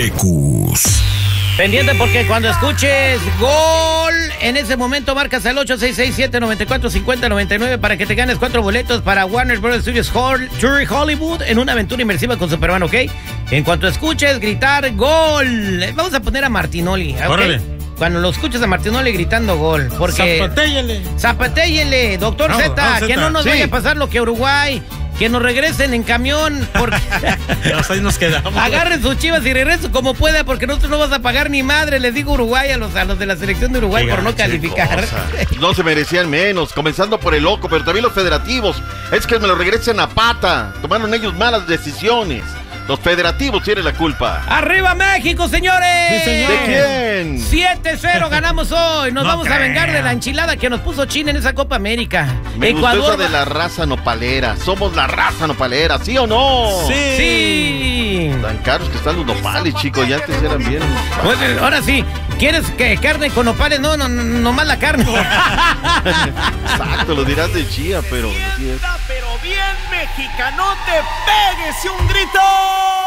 Ecus. Pendiente porque cuando escuches gol, en ese momento marcas al 866-794-5099 para que te ganes 4 boletos para Warner Bros. Studios Jury Hollywood en una aventura inmersiva con Superman, ¿ok? En cuanto escuches gritar gol, vamos a poner a Martinoli, ¿ok? Órale. Cuando lo escuches a Martinoli gritando gol, porque... Zapatéyele, doctor Vamos, Z, vamos, que Zeta. no nos Sí. vaya a pasar lo que Uruguay, que nos regresen en camión, porque... Ahí nos quedamos. Agarren sus chivas y regresen como pueda, porque nosotros no vamos a pagar ni madre, les digo Uruguay a los de la selección de Uruguay por no calificar. No se merecían menos, comenzando por el loco, pero también los federativos. Es que me lo regresen a pata. Tomaron ellos malas decisiones. Los federativos tienen la culpa. ¡Arriba México, señores! Sí, señor. ¿De quién? 7-0 ganamos hoy. Nos No vamos a vengar de la enchilada que nos puso China en esa Copa América. Me gustó esa de la raza nopalera. Somos la raza nopalera, ¿sí o no? Sí. Tan caros que están los nopales, chicos. Ya antes eran bien. Pues, ahora sí, ¿quieres que carne con nopales? No, nomás la carne. Exacto, lo dirás de chía, pero así es. Pero bien mexicanote, péguese un grito.